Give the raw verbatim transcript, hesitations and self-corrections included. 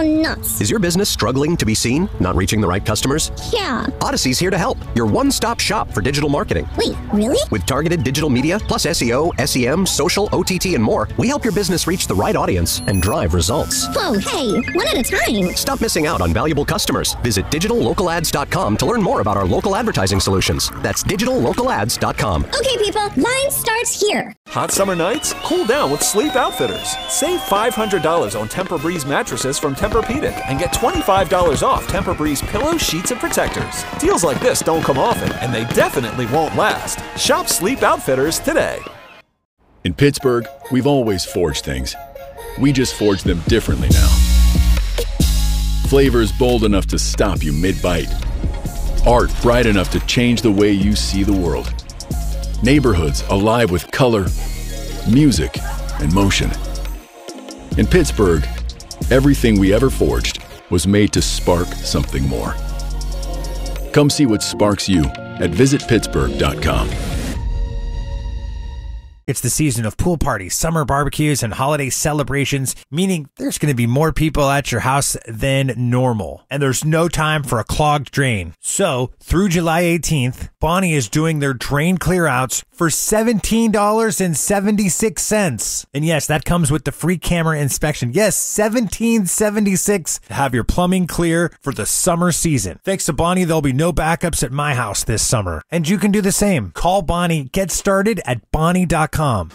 nuts. Is your business struggling to be seen? Not reaching the right customers? Yeah. Odyssey's here to help. Your one-stop shop for digital marketing. Wait, really? With targeted digital media, plus S E O, S E M, social, O T T, and more, we help your business reach the right audience and drive results. Whoa, hey, one at a time. Stop missing out on valuable customers. Visit digital local ads dot com to learn more about our local advertising solutions. That's digital local ads dot com. Okay, people, line starts here. Hot summer nights? Cool down with Sleep Outfitters. Save five hundred dollars on Tempur-Breeze mattresses from Tempur-Pedic and get twenty-five dollars off Tempur-Breeze pillows, sheets, and protectors. Deals like this don't come often, and they definitely won't last. Shop Sleep Outfitters today. In Pittsburgh, we've always forged things. We just forge them differently now. Flavors bold enough to stop you mid-bite. Art bright enough to change the way you see the world. Neighborhoods alive with color, music, and motion. In Pittsburgh, everything we ever forged was made to spark something more. Come see what sparks you at visit pittsburgh dot com. It's the season of pool parties, summer barbecues, and holiday celebrations, meaning there's going to be more people at your house than normal. And there's no time for a clogged drain. So, through July eighteenth, Bonnie is doing their drain clear-outs for seventeen dollars and seventy-six cents. And yes, that comes with the free camera inspection. Yes, seventeen dollars and seventy-six cents to have your plumbing clear for the summer season. Thanks to Bonnie, there'll be no backups at my house this summer. And you can do the same. Call Bonnie. Get started at bonnie dot com.